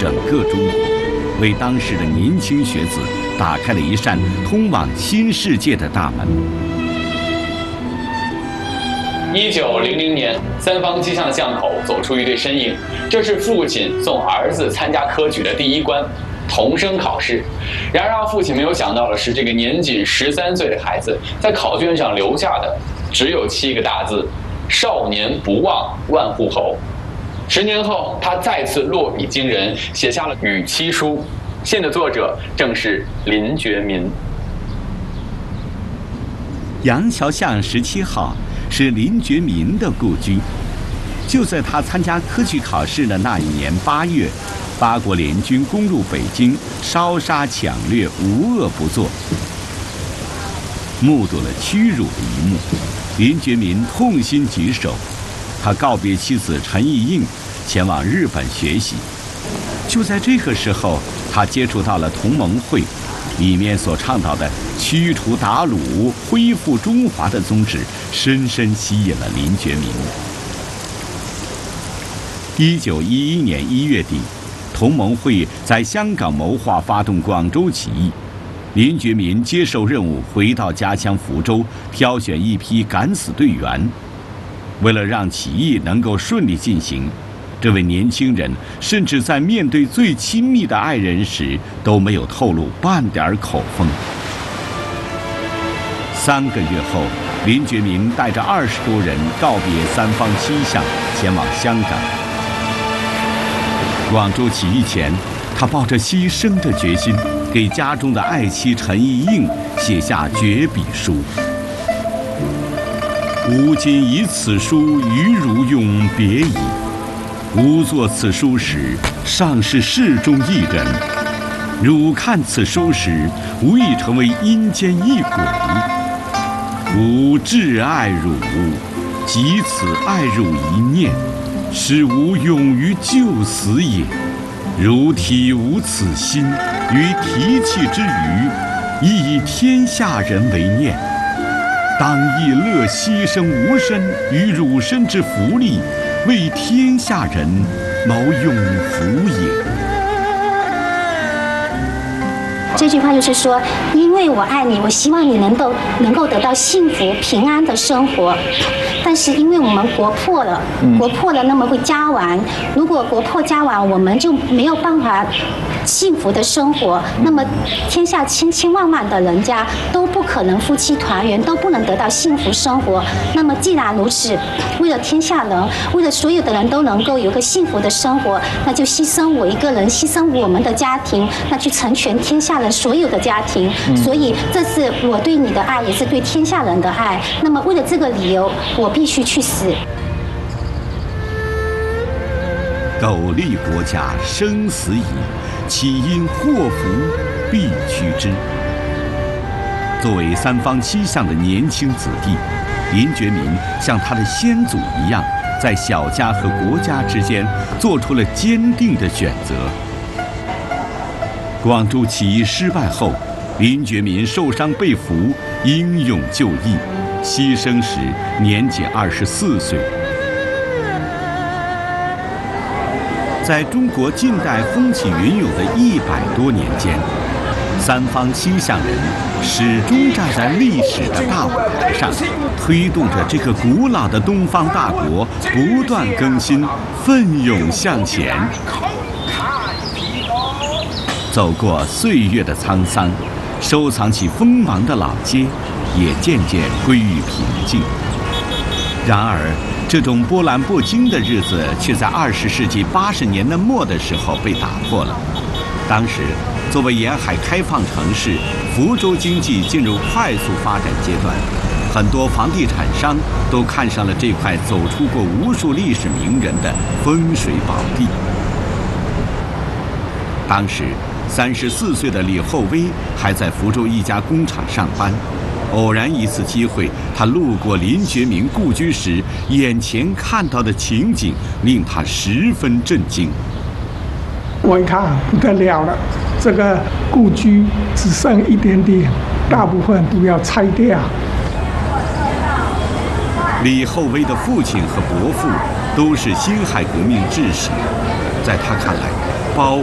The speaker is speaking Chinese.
整个中国，为当时的年轻学子打开了一扇通往新世界的大门。 1900年，三坊七巷的巷口走出一对身影，这是父亲送儿子参加科举的第一关童生考试。然而让父亲没有想到的是，这个年仅13岁的孩子在考卷上留下的只有7个大字：少年不忘万户侯。10年后，他再次落笔惊人，写下了《与妻书》，信的作者正是林觉民。 杨桥巷17号是林觉民的故居。就在他参加科举考试的那一年8月，八国联军攻入北京，烧杀抢掠，无恶不作。目睹了屈辱的一幕，林觉民痛心疾首。他告别妻子陈意应，前往日本学习。就在这个时候，他接触到了同盟会，里面所倡导的驱除鞑虏、恢复中华的宗旨，深深吸引了林觉民。1911年1月底，同盟会在香港谋划发动广州起义。林觉民接受任务，回到家乡福州，挑选一批敢死队员。为了让起义能够顺利进行，这位年轻人甚至在面对最亲密的爱人时都没有透露半点口风。3个月后，林觉民带着20多人告别三坊七巷，前往香港。广州起义前，他抱着牺牲的决心，给家中的爱妻陈意应写下绝笔书：吾今以此书与汝永别矣。吾作此书时，尚是世中一人；汝看此书时，吾已成为阴间一鬼。吾挚爱汝，即此爱汝一念，使吾勇于就死也。如体无此心，于提气之余，亦以天下人为念。当亦乐牺牲吾身与汝身之福利，为天下人谋永福也。 这句话就是说，因为我爱你，我希望你能够得到幸福平安的生活。但是因为我们国破了，那么会家亡。如果国破家亡，我们就没有办法幸福的生活。那么天下千千万万的人家都不可能夫妻团圆，都不能得到幸福生活。那么既然如此，为了天下人，为了所有的人都能够有个幸福的生活，那就牺牲我一个人，牺牲我们的家庭，那去成全天下人所有的家庭。所以这是我对你的爱，也是对天下人的爱。那么为了这个理由，我必须去死。 苟利国家生死以，岂因祸福避趋之。作为三坊七巷的年轻子弟，林觉民像他的先祖一样，在小家和国家之间做出了坚定的选择。广州起义失败后，林觉民受伤被俘，英勇就义，牺牲时年仅24岁。在中国近代风起云涌的100多年间，三坊七巷人始终站在历史的大舞台上，推动着这个古老的东方大国不断更新，奋勇向前。走过岁月的沧桑，收藏起锋芒的老街也渐渐归于平静。然而这种波澜不惊的日子却在20世纪80年代末的时候被打破了。当时作为沿海开放城市，福州经济进入快速发展阶段，很多房地产商都看上了这块走出过无数历史名人的风水宝地。当时34岁的李厚微还在福州一家工厂上班，偶然一次机会，他路过林觉民故居时，眼前看到的情景令他十分震惊。 我一看不得了了，这个故居只剩一点点，大部分都要拆掉。 李厚微的父亲和伯父都是辛亥革命志士，在他看来，包